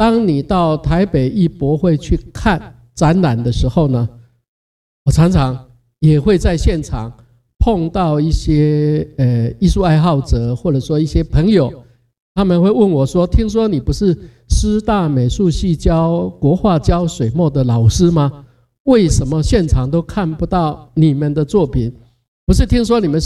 当你到台北艺博会去看展览的时候呢，我常常也会在现场碰到一些艺术爱好者，或者说一些朋友，他们会问我说：“听说你不是师大美术系教国画、教水墨的老师吗？为什么现场都看不到你们的作品？不是听说你们